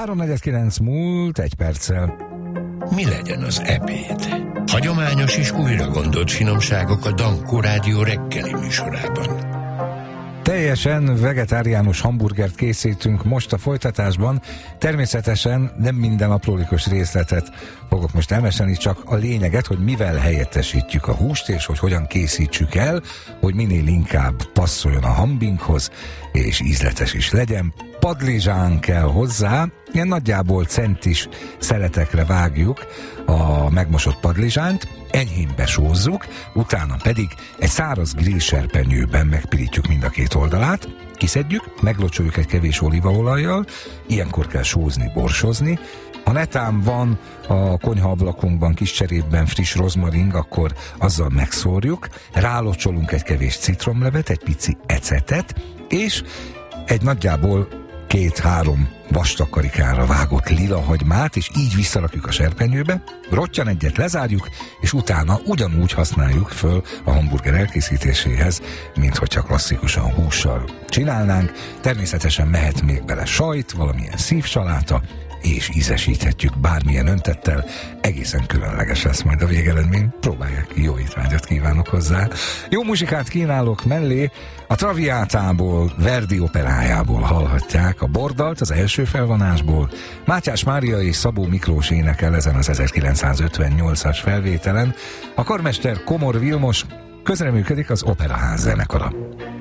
3:49 múlt 1 perccel. Mi legyen az ebéd? Hagyományos és újra gondolt finomságok a Dankó Rádió reggeli műsorában. Teljesen vegetáriánus hamburgert készítünk most a folytatásban. Természetesen nem minden aprólékos részletet fogok most elmesélni, csak a lényeget, hogy mivel helyettesítjük a húst, és hogy hogyan készítsük el, hogy minél inkább passzoljon a hambinkhoz, és ízletes is legyen. Padlizsán kell hozzá, ilyen nagyjából centis szeletekre vágjuk a megmosott padlizsánt, enyhén besózzuk, utána pedig egy száraz grillserpenyőben megpirítjuk mind a két oldalát, kiszedjük, meglocsoljuk egy kevés olívaolajjal, ilyenkor kell sózni, borsozni. Ha netán van a konyhaablakunkban kis cserépben friss rozmaring, akkor azzal megszórjuk, rálocsolunk egy kevés citromlevet, egy pici ecetet, és egy nagyjából 2-3 vastag karikára vágott lilahagymát, és így visszarakjuk a serpenyőbe, rottyan egyet lezárjuk, és utána ugyanúgy használjuk föl a hamburger elkészítéséhez, mint hogyha klasszikusan hússal csinálnánk. Természetesen mehet még bele sajt, valamilyen szívsaláta, és ízesíthetjük bármilyen öntettel, egészen különleges lesz majd a végeredmény. Próbálják ki, jó étvágyat kívánok hozzá. Jó muzsikát kínálok mellé, a Traviátából, Verdi operájából hallhatják a Bordalt, az első felvonásból. Mátyás Mária és Szabó Miklós énekel ezen az 1958-as felvételen. A karmester Komor Vilmos, közreműködik az Operaház zenekara.